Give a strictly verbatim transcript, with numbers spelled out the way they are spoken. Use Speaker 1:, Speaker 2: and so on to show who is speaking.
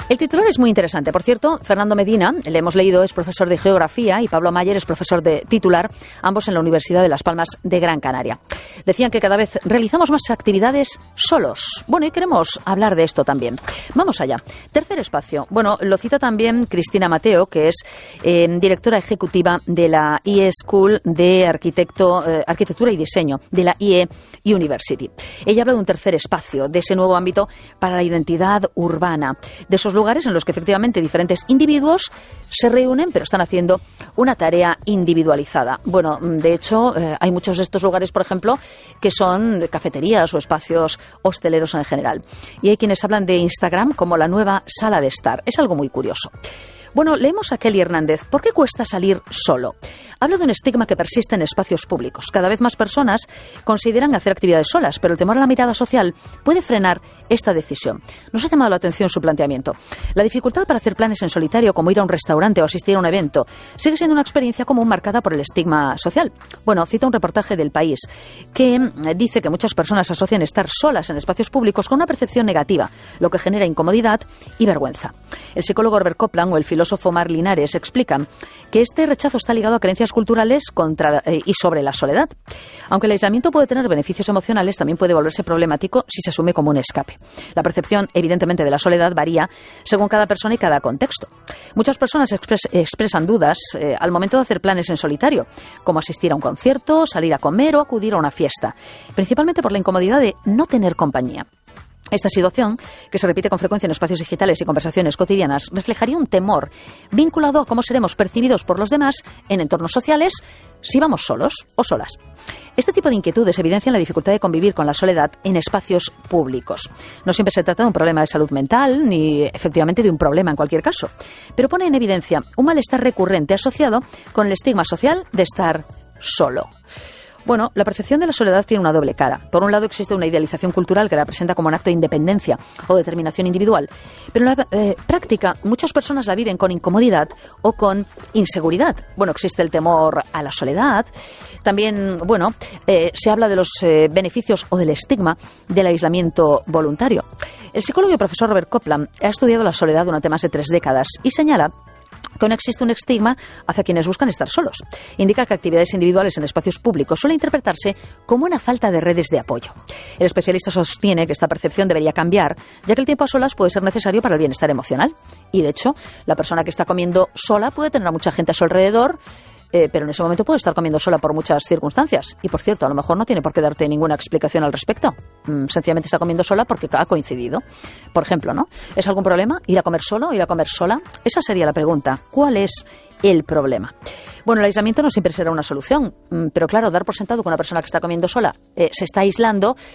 Speaker 1: El titular es muy interesante. Por cierto, Fernando Medina, le hemos leído, es profesor de Geografía, y Pablo Mayer es profesor de titular, ambos en la Universidad de Las Palmas de Gran Canaria. Decían que cada vez realizamos más actividades solos. Bueno, y queremos hablar de esto también. Vamos allá. Tercer espacio. Bueno, lo cita también Cristina Mateo, que es eh, directora ejecutiva de la I E School de Arquitecto, eh, Arquitectura y Diseño, de la I E University. Ella habla de un tercer espacio, de ese nuevo ámbito para la identidad urbana, de esos lugares en los que efectivamente diferentes individuos se reúnen, pero están haciendo una tarea individualizada. Bueno, de hecho, eh, hay muchos de estos lugares, por ejemplo, que son cafeterías o espacios hosteleros en general. Y hay quienes hablan de Instagram como la nueva sala de estar. Es algo muy curioso. Bueno, leemos a Kelly Hernández. ¿Por qué cuesta salir solo? Habla de un estigma que persiste en espacios públicos. Cada vez más personas consideran hacer actividades solas, pero el temor a la mirada social puede frenar esta decisión. Nos ha llamado la atención su planteamiento. La dificultad para hacer planes en solitario, como ir a un restaurante o asistir a un evento, sigue siendo una experiencia común marcada por el estigma social. Bueno, cita un reportaje del País que dice que muchas personas asocian estar solas en espacios públicos con una percepción negativa, lo que genera incomodidad y vergüenza. El psicólogo Robert Copland o el filósofo Mar Linares explican que este rechazo está ligado a creencias culturales contra, eh, y sobre la soledad. Aunque el aislamiento puede tener beneficios emocionales, también puede volverse problemático si se asume como un escape. La percepción, evidentemente, de la soledad varía según cada persona y cada contexto. Muchas personas expres expresan dudas eh, al momento de hacer planes en solitario, como asistir a un concierto, salir a comer o acudir a una fiesta, principalmente por la incomodidad de no tener compañía. Esta situación, que se repite con frecuencia en espacios digitales y conversaciones cotidianas, reflejaría un temor vinculado a cómo seremos percibidos por los demás en entornos sociales si vamos solos o solas. Este tipo de inquietudes evidencian la dificultad de convivir con la soledad en espacios públicos. No siempre se trata de un problema de salud mental, ni efectivamente de un problema en cualquier caso, pero pone en evidencia un malestar recurrente asociado con el estigma social de estar solo. Bueno, la percepción de la soledad tiene una doble cara. Por un lado existe una idealización cultural que la presenta como un acto de independencia o determinación individual, pero en la eh, práctica muchas personas la viven con incomodidad o con inseguridad. Bueno, existe el temor a la soledad. También, bueno, eh, se habla de los eh, beneficios o del estigma del aislamiento voluntario. El psicólogo y profesor Robert Copland ha estudiado la soledad durante más de tres décadas y señala que no existe un estigma hacia quienes buscan estar solos. Indica que actividades individuales en espacios públicos suele interpretarse como una falta de redes de apoyo. El especialista sostiene que esta percepción debería cambiar, ya que el tiempo a solas puede ser necesario para el bienestar emocional. Y, de hecho, la persona que está comiendo sola puede tener a mucha gente a su alrededor, Eh, pero en ese momento puede estar comiendo sola por muchas circunstancias. Y, por cierto, a lo mejor no tiene por qué darte ninguna explicación al respecto. Mm, sencillamente está comiendo sola porque ha coincidido. Por ejemplo, ¿no? ¿Es algún problema ir a comer solo, ir a comer sola? Esa sería la pregunta. ¿Cuál es el problema? Bueno, el aislamiento no siempre será una solución, pero claro, dar por sentado que una persona que está comiendo sola eh, se está aislando